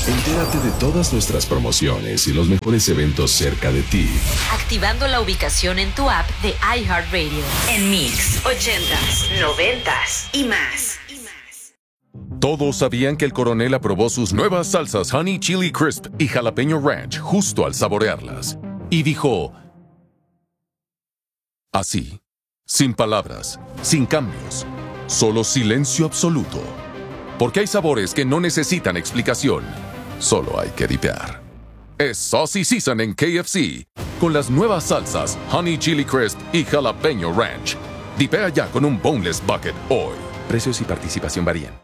Entérate de todas nuestras promociones y los mejores eventos cerca de ti, activando la ubicación en tu app de iHeartRadio. En Mix, 80s, 90s y más. Todos sabían que el coronel aprobó sus nuevas salsas Honey Chili Crisp y Jalapeño Ranch justo al saborearlas. Y dijo... así, sin palabras, sin cambios, solo silencio absoluto. Porque hay sabores que no necesitan explicación, solo hay que dipear. Es Saucy Season en KFC, con las nuevas salsas Honey Chili Crisp y Jalapeño Ranch. Dipea ya con un Boneless Bucket hoy. Precios y participación varían.